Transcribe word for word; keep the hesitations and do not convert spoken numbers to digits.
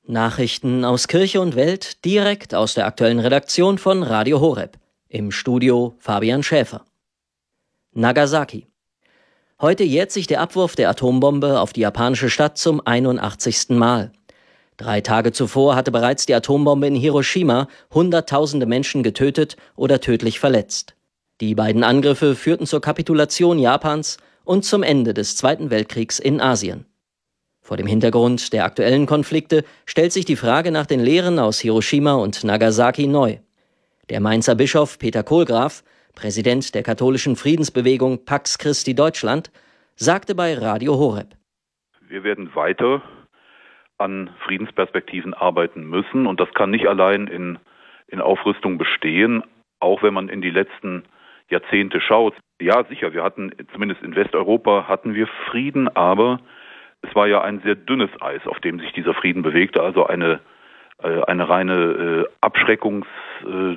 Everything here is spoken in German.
Nachrichten aus Kirche und Welt direkt aus der aktuellen Redaktion von Radio Horeb. Im Studio Fabian Schäfer. Nagasaki. Heute jährt sich der Abwurf der Atombombe auf die japanische Stadt zum einundachtzigsten Mal. Drei Tage zuvor hatte bereits die Atombombe in Hiroshima Hunderttausende Menschen getötet oder tödlich verletzt. Die beiden Angriffe führten zur Kapitulation Japans und zum Ende des Zweiten Weltkriegs in Asien. Vor dem Hintergrund der aktuellen Konflikte stellt sich die Frage nach den Lehren aus Hiroshima und Nagasaki neu. Der Mainzer Bischof Peter Kohlgraf, Präsident der katholischen Friedensbewegung Pax Christi Deutschland, sagte bei Radio Horeb: Wir werden weiter an Friedensperspektiven arbeiten müssen, und das kann nicht allein in, in Aufrüstung bestehen, auch wenn man in die letzten Jahrzehnte schaut. Ja, sicher, wir hatten, zumindest in Westeuropa hatten wir Frieden, aber es war ja ein sehr dünnes Eis, auf dem sich dieser Frieden bewegte, also eine, eine reine Abschreckungs-